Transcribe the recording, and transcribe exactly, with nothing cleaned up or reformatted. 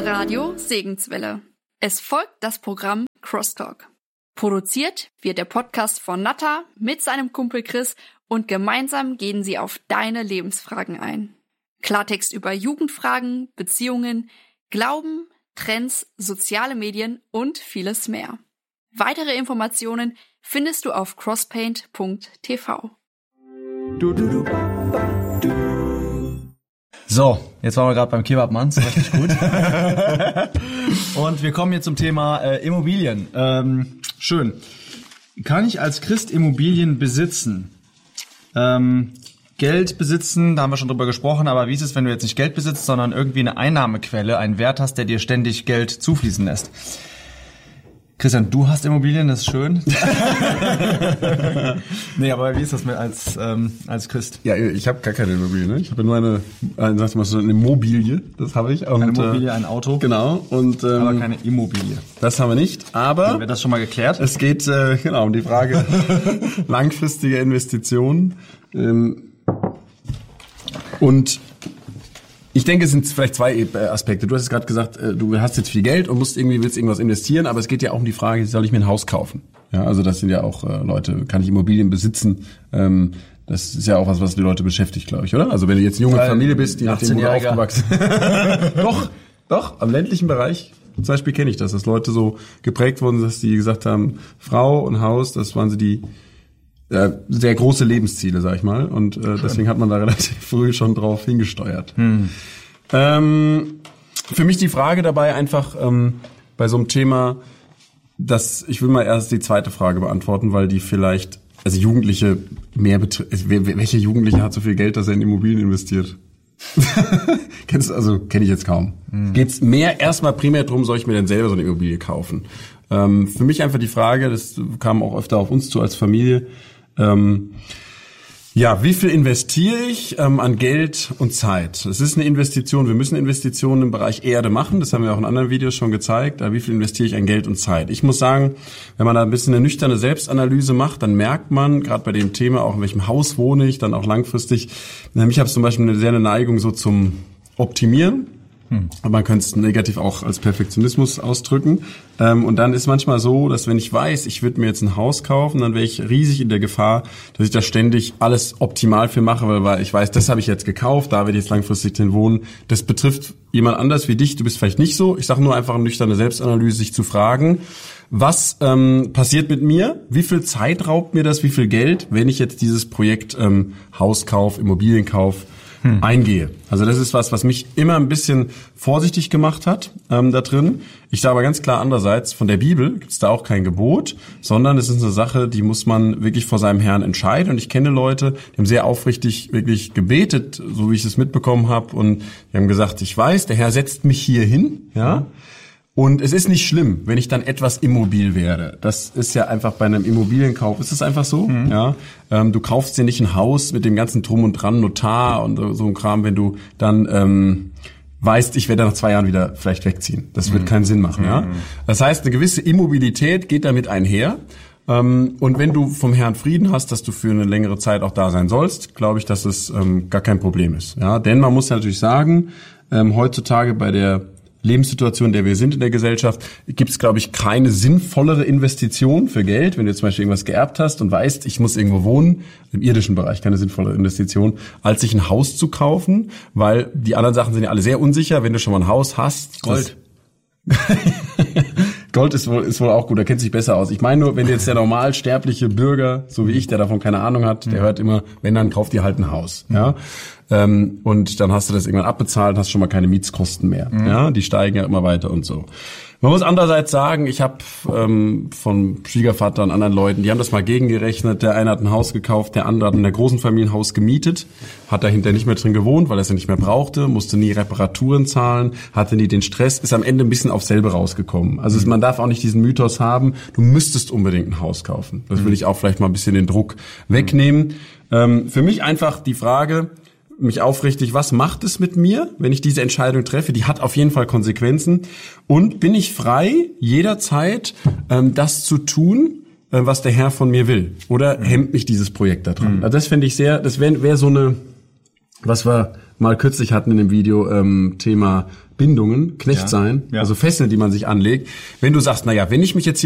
Radio Segenswelle. Es folgt das Programm Crosstalk. Produziert wird der Podcast von Natta mit seinem Kumpel Chris und gemeinsam gehen sie auf deine Lebensfragen ein. Klartext über Jugendfragen, Beziehungen, Glauben, Trends, soziale Medien und vieles mehr. Weitere Informationen findest du auf crosspaint punkt t v. Du, du, du, du. So, jetzt waren wir gerade beim Kebabmann, das war richtig gut. Und wir kommen jetzt zum Thema äh, Immobilien. Ähm, schön. Kann ich als Christ Immobilien besitzen? Ähm, Geld besitzen, da haben wir schon drüber gesprochen, aber wie ist es, wenn du jetzt nicht Geld besitzt, sondern irgendwie eine Einnahmequelle, einen Wert hast, der dir ständig Geld zufließen lässt? Christian, du hast Immobilien, das ist schön. Nee, aber wie ist das mit als ähm, als Christ? Ja, ich habe gar keine Immobilie, ne? Ich habe nur eine, eine, sag ich mal so eine Immobilie, das habe ich. Und, eine Immobilie, ein Auto. Genau. Und ähm, aber keine Immobilie. Das haben wir nicht. Aber dann wird das schon mal geklärt. Es geht äh, genau um die Frage langfristige Investitionen. Ähm, und ich denke, es sind vielleicht zwei Aspekte. Du hast es gerade gesagt, du hast jetzt viel Geld und musst irgendwie willst irgendwas investieren, aber es geht ja auch um die Frage, soll ich mir ein Haus kaufen? Ja, also das sind ja auch äh, Leute, kann ich Immobilien besitzen? Ähm, das ist ja auch was, was die Leute beschäftigt, glaube ich, oder? Also wenn du jetzt eine junge Familie bist, die nachdem du aufgewachsen Doch, doch, am ländlichen Bereich zum Beispiel kenne ich das, dass Leute so geprägt wurden, dass die gesagt haben, Frau und Haus, das waren so die äh, sehr große Lebensziele, sag ich mal. Und äh, deswegen hat man da relativ früh schon drauf hingesteuert. Hm. Ähm, für mich die Frage dabei einfach ähm, bei so einem Thema, dass ich will mal erst die zweite Frage beantworten, weil die vielleicht, also Jugendliche mehr betrifft. Welche Jugendliche hat so viel Geld, dass er in Immobilien investiert? Kennst du, also kenne ich jetzt kaum. Hm. Geht's mehr erstmal primär drum, soll ich mir denn selber so eine Immobilie kaufen? Ähm, für mich einfach die Frage, das kam auch öfter auf uns zu als Familie. Ähm, ja, wie viel investiere ich ähm, an Geld und Zeit? Es ist eine Investition. Wir müssen Investitionen im Bereich Erde machen. Das haben wir auch in anderen Videos schon gezeigt. Aber wie viel investiere ich an Geld und Zeit? Ich muss sagen, wenn man da ein bisschen eine nüchterne Selbstanalyse macht, dann merkt man, gerade bei dem Thema, auch in welchem Haus wohne ich, dann auch langfristig. Ich habe zum Beispiel eine sehr eine Neigung so zum Optimieren. Hm. Aber man könnte es negativ auch als Perfektionismus ausdrücken. Ähm, und dann ist manchmal so, dass wenn ich weiß, ich würde mir jetzt ein Haus kaufen, dann wäre ich riesig in der Gefahr, dass ich da ständig alles optimal für mache, weil, weil ich weiß, das habe ich jetzt gekauft, da werde ich jetzt langfristig drin wohnen. Das betrifft jemand anders wie dich, du bist vielleicht nicht so. Ich sage nur einfach eine nüchterne Selbstanalyse, sich zu fragen, was ähm, passiert mit mir? Wie viel Zeit raubt mir das? Wie viel Geld, wenn ich jetzt dieses Projekt ähm, Hauskauf, Immobilienkauf Hm. eingehe. Also das ist was, was mich immer ein bisschen vorsichtig gemacht hat ähm, da drin. Ich sage aber ganz klar andererseits, von der Bibel gibt es da auch kein Gebot, sondern es ist eine Sache, die muss man wirklich vor seinem Herrn entscheiden. Und ich kenne Leute, die haben sehr aufrichtig wirklich gebetet, so wie ich es mitbekommen habe. Und die haben gesagt, ich weiß, der Herr setzt mich hier hin, ja. Und es ist nicht schlimm, wenn ich dann etwas immobil werde. Das ist ja einfach bei einem Immobilienkauf, ist es einfach so, mhm. ja. Ähm, du kaufst dir nicht ein Haus mit dem ganzen Drum und Dran, Notar und so ein Kram, wenn du dann ähm, weißt, ich werde nach zwei Jahren wieder vielleicht wegziehen. Das wird mhm. keinen Sinn machen, mhm. ja. Das heißt, eine gewisse Immobilität geht damit einher. Ähm, und wenn du vom Herrn Frieden hast, dass du für eine längere Zeit auch da sein sollst, glaube ich, dass es ähm, gar kein Problem ist, ja. Denn man muss ja natürlich sagen, ähm, heutzutage bei der Lebenssituation, in der wir sind in der Gesellschaft, gibt es, glaube ich, keine sinnvollere Investition für Geld, wenn du jetzt zum Beispiel irgendwas geerbt hast und weißt, ich muss irgendwo wohnen, im irdischen Bereich keine sinnvollere Investition, als sich ein Haus zu kaufen, weil die anderen Sachen sind ja alle sehr unsicher, wenn du schon mal ein Haus hast. Gold. Gold ist wohl, ist wohl auch gut, da kennt sich besser aus. Ich meine nur, wenn jetzt der normalsterbliche Bürger, so wie ich, der davon keine Ahnung hat, der hört immer, wenn, dann kauft ihr halt ein Haus, ja. Ähm, und dann hast du das irgendwann abbezahlt, hast schon mal keine Mietskosten mehr, mhm. ja. Die steigen ja immer weiter und so. Man muss andererseits sagen, ich habe ähm, von Schwiegervater und anderen Leuten, die haben das mal gegengerechnet. Der eine hat ein Haus gekauft, der andere hat in einer großen Familie ein Haus gemietet, hat dahinter nicht mehr drin gewohnt, weil er es ja nicht mehr brauchte, musste nie Reparaturen zahlen, hatte nie den Stress, ist am Ende ein bisschen aufs selbe rausgekommen. Also mhm. man darf auch nicht diesen Mythos haben, du müsstest unbedingt ein Haus kaufen. Das will ich auch vielleicht mal ein bisschen den Druck wegnehmen. Ähm, für mich einfach die Frage, mich aufrichtig, was macht es mit mir, wenn ich diese Entscheidung treffe? Die hat auf jeden Fall Konsequenzen. Und bin ich frei, jederzeit ähm, das zu tun, äh, was der Herr von mir will? Oder hemmt mich dieses Projekt da dran? Mhm. Also das fände ich sehr, das wäre wär so eine, was wir mal kürzlich hatten in dem Video, ähm, Thema Bindungen, Knecht Ja. sein, Ja. also Fesseln, die man sich anlegt. Wenn du sagst, naja, wenn ich mich jetzt hier